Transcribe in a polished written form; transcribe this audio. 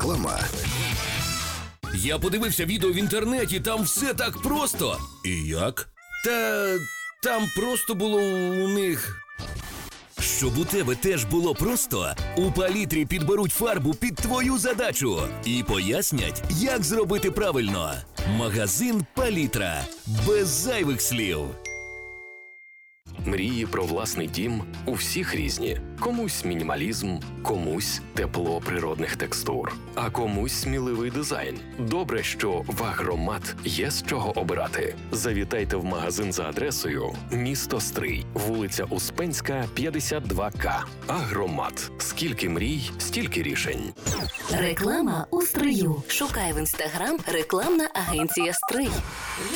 Реклама. Я подивився відео в інтернеті, там все так просто. І як? Там просто було у них... Щоб у тебе теж було просто, у Палітрі підберуть фарбу під твою задачу і пояснять, як зробити правильно. Магазин Палітра. Без зайвих слів. Мрії про власний дім у всіх різні. Комусь мінімалізм, комусь тепло природних текстур, а комусь сміливий дизайн. Добре, що в Агромат є з чого обирати. Завітайте в магазин за адресою місто Стрий, вулиця Успенська, 52К. Агромат. Скільки мрій, стільки рішень. Реклама у Стрию. Шукай в Інстаграм рекламна агенція Стрий.